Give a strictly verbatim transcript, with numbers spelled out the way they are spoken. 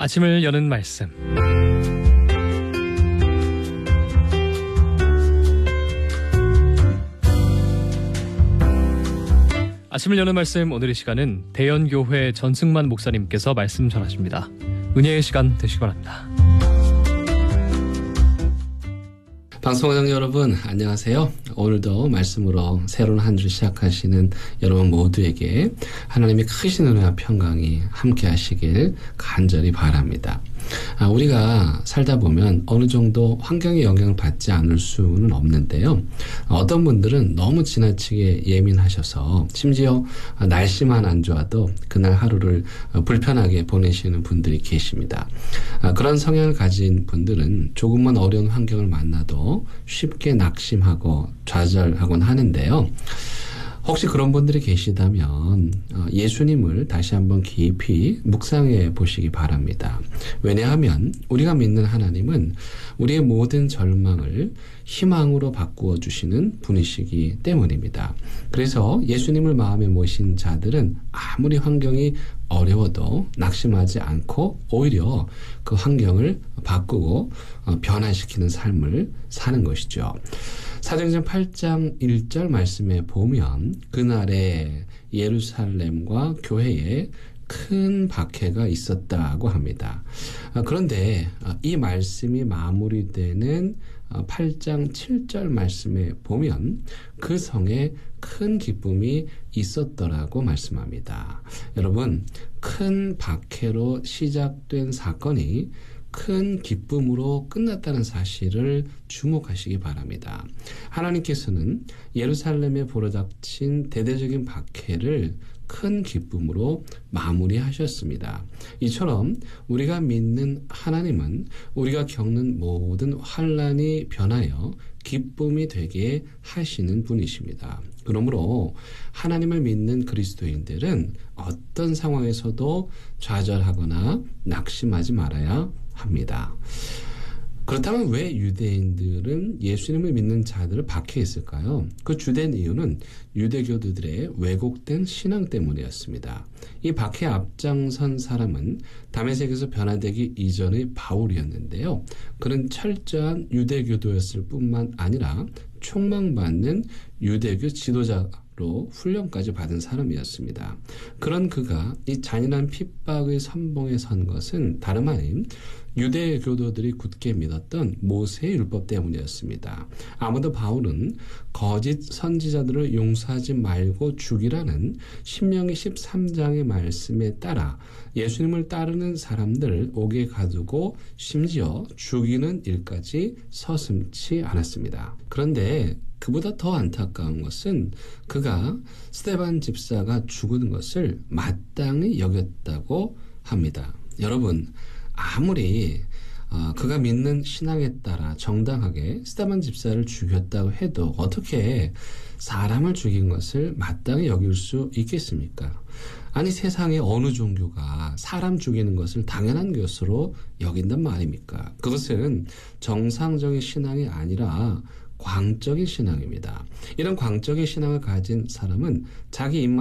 아침을 여는 말씀. 아침을 여는 말씀, 오늘의 시간은 대연교회 전승만 목사님께서 말씀 전하십니다. 은혜의 시간 되시기 바랍니다. 방송가족 여러분, 안녕하세요. 오늘도 말씀으로 새로운 한 주를 시작하시는 여러분 모두에게 하나님의 크신 은혜와 평강이 함께 하시길 간절히 바랍니다. 아, 우리가 살다 보면 어느 정도 환경의 영향을 받지 않을 수는 없는데요. 어떤 분들은 너무 지나치게 예민하셔서 심지어 날씨만 안 좋아도 그날 하루를 불편하게 보내시는 분들이 계십니다. 아, 그런 성향을 가진 분들은 조금만 어려운 환경을 만나도 쉽게 낙심하고 좌절하곤 하는데요. 혹시 그런 분들이 계시다면 예수님을 다시 한번 깊이 묵상해 보시기 바랍니다. 왜냐하면 우리가 믿는 하나님은 우리의 모든 절망을 희망으로 바꾸어 주시는 분이시기 때문입니다. 그래서 예수님을 마음에 모신 자들은 아무리 환경이 어려워도 낙심하지 않고 오히려 그 환경을 바꾸고 변화시키는 삶을 사는 것이죠. 사도행전 팔 장 일 절 말씀에 보면 그날에 예루살렘과 교회에 큰 박해가 있었다고 합니다. 그런데 이 말씀이 마무리되는 팔 장 칠 절 말씀에 보면 그 성에 큰 기쁨이 있었더라고 말씀합니다. 여러분, 큰 박해로 시작된 사건이 큰 기쁨으로 끝났다는 사실을 주목하시기 바랍니다. 하나님께서는 예루살렘에 불어닥친 대대적인 박해를 큰 기쁨으로 마무리하셨습니다. 이처럼 우리가 믿는 하나님은 우리가 겪는 모든 환난이 변하여 기쁨이 되게 하시는 분이십니다. 그러므로 하나님을 믿는 그리스도인들은 어떤 상황에서도 좌절하거나 낙심하지 말아야 합니다. 그렇다면 왜 유대인들은 예수님을 믿는 자들을 박해했을까요? 그 주된 이유는 유대교도들의 왜곡된 신앙 때문이었습니다. 이 박해에 앞장선 사람은 다메섹에서 변화되기 이전의 바울이었는데요. 그는 철저한 유대교도였을 뿐만 아니라 촉망받는 유대교 지도자로 훈련까지 받은 사람이었습니다. 그런 그가 이 잔인한 핍박의 선봉에 선 것은 다름 아닌 유대 교도들이 굳게 믿었던 모세의 율법 때문이었습니다. 아무도 바울은 거짓 선지자들을 용서하지 말고 죽이라는 신명기 십삼 장의 말씀에 따라 예수님을 따르는 사람들을 옥에 가두고 심지어 죽이는 일까지 서슴지 않았습니다. 그런데 그보다 더 안타까운 것은 그가 스데반 집사가 죽은 것을 마땅히 여겼다고 합니다. 여러분, 아무리 어, 그가 믿는 신앙에 따라 정당하게 스데반 집사를 죽였다고 해도 어떻게 사람을 죽인 것을 마땅히 여길 수 있겠습니까? 아니, 세상의 어느 종교가 사람 죽이는 것을 당연한 것으로 여긴단 말입니까? 그것은 정상적인 신앙이 아니라 광적인 신앙입니다. 이런 광적인 신앙을 가진 사람은 자기 입맛